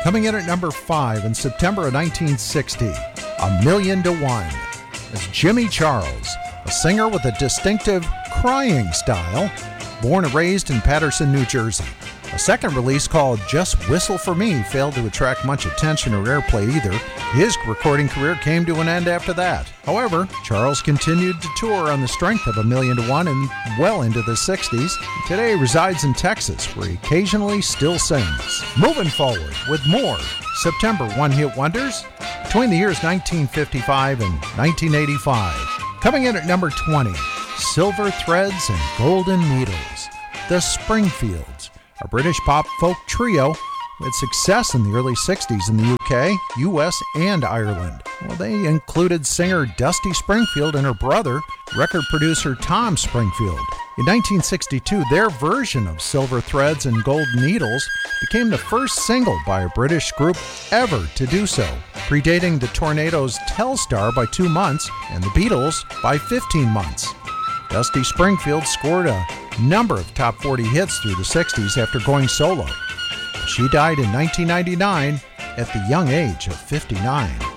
Coming in at number 5 in September of 1960, A Million to One, is Jimmy Charles, a singer with a distinctive crying style, born and raised in Paterson, New Jersey. A second release called Just Whistle for Me failed to attract much attention or airplay either. His recording career came to an end after that. However, Charles continued to tour on the strength of A Million to One and well into the 60s. Today he resides in Texas, where he occasionally still sings. Moving forward with more September one-hit wonders between the years 1955 and 1985. Coming in at number 20, Silver Threads and Golden Needles, The Springfields, a British pop folk trio with success in the early 60s in the UK, US, and Ireland. Well, they included singer Dusty Springfield and her brother, record producer Tom Springfield. In 1962, their version of Silver Threads and Golden Needles became the first single by a British group ever to do so, predating the Tornadoes' Telstar by 2 months and the Beatles by 15 months. Dusty Springfield scored a number of top 40 hits through the 60s after going solo. She died in 1999 at the young age of 59.